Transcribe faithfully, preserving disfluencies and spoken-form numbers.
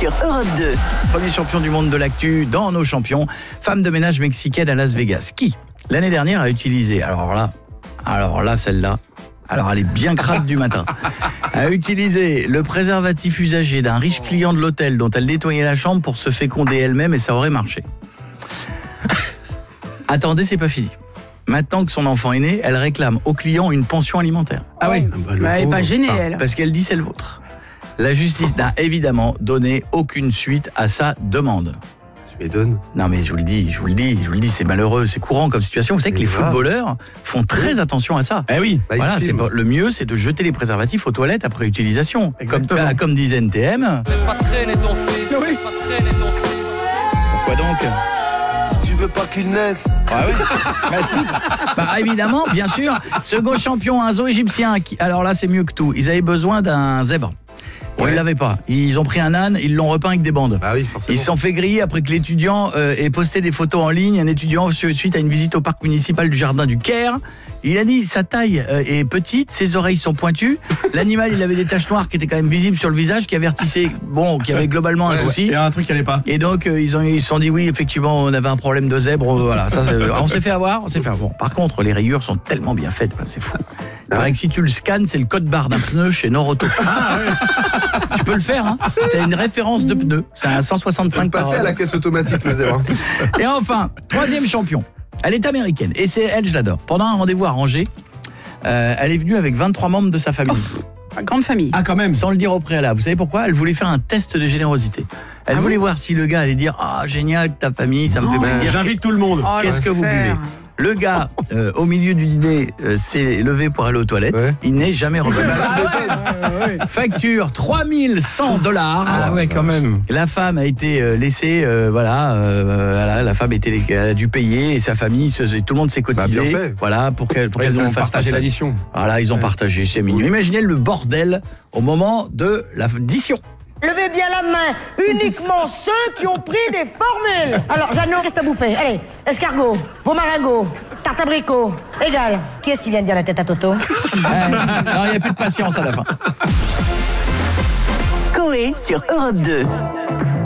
sur Europe deux. Premier champion du monde de l'actu dans nos champions, femme de ménage mexicaine à Las Vegas, qui l'année dernière a utilisé, alors là, alors là celle-là, alors elle est bien crade du matin, a utilisé le préservatif usagé d'un riche client de l'hôtel dont elle nettoyait la chambre pour se féconder elle-même et ça aurait marché. Attendez, c'est pas fini. Maintenant que son enfant est né, elle réclame au client une pension alimentaire. Ah oui, bah, elle n'est pas gênée, elle. Parce qu'elle dit c'est le vôtre. La justice n'a évidemment donné aucune suite à sa demande. Tu m'étonnes. Non mais je vous le dis, je vous le dis, je vous le dis, c'est malheureux, c'est courant comme situation. Vous savez que les grave. footballeurs font très attention à ça. Eh oui. Bah, Voilà, il c'est filme. pas- le mieux, c'est de jeter les préservatifs aux toilettes après utilisation. Comme, Exactement. ah, comme disait N T M. Laisse pas traîner ton fils, Oui. laisse pas traîner ton fils. Pourquoi donc? Si tu veux pas qu'il naisse. Ah oui. Bah si. Bah évidemment, bien sûr. Second champion, un zoo égyptien. Qui, alors là, c'est mieux que tout. Ils avaient besoin d'un zèbre. Bon, Ouais. ils l'avaient pas. Ils ont pris un âne, ils l'ont repeint avec des bandes. Bah oui, forcément. Ils se sont fait griller après que l'étudiant euh, ait posté des photos en ligne. Un étudiant, suite à une visite au parc municipal du jardin du Caire, il a dit sa taille euh, est petite, ses oreilles sont pointues. L'animal, il avait des taches noires qui étaient quand même visibles sur le visage, qui avertissaient, bon, qu'il y avait globalement un Ouais, souci. Il y a un truc qui allait pas. Et donc euh, ils ont ils se sont dit oui, effectivement, on avait un problème de zèbre, euh, voilà, ça, c'est- on s'est fait avoir, on s'est fait avoir. Bon, par contre, les rayures sont tellement bien faites, enfin, c'est fou. Il paraît que si tu le scannes, c'est le code barre d'un pneu chez Nord-Auto. Tu peux le faire, hein. C'est une référence de pneu. C'est un cent Faut le soixante-cinq par passer à la caisse automatique, le zèbre. Et enfin, troisième champion. Elle est américaine et c'est elle, je l'adore. Pendant un rendez-vous à Angers, euh, elle est venue avec vingt-trois membres de sa famille. Grande famille. Ah, quand même. Sans le dire au préalable. Vous savez pourquoi? Elle voulait faire un test de générosité. Elle Ah voulait bon voir si le gars allait dire « Ah, génial, ta famille, ça me fait plaisir. J'invite tout le monde. Oh, Qu'est-ce que vous l'enfer. buvez ?» Le gars, euh, au milieu du dîner, euh, s'est levé pour aller aux toilettes. Ouais. Il n'est jamais revenu. Bah, tu m'étonnes. Facture trois mille cent dollars. Ah ouais, quand même. La femme a été euh, laissée, euh, voilà, euh, voilà, la femme a, été, elle a dû payer et sa famille, se- tout le monde s'est cotisé. Bah, bien fait. Voilà, pour qu'elle pour Ils qu'elle ont ne fasse pas partagé ça. l'addition. Voilà, ils ont Ouais. partagé, c'est mignon. Imaginez le bordel au moment de l'addition. Levez bien la main, uniquement ceux qui ont pris des formules. Alors, Jeannot, qu'est-ce que t'as bouffé? Allez, escargot, veau maringot, tarte abricot, égal. Qui est-ce qui vient de dire la tête à Toto? Ouais. Non, il n'y a plus de patience à la fin. Coé sur Europe deux.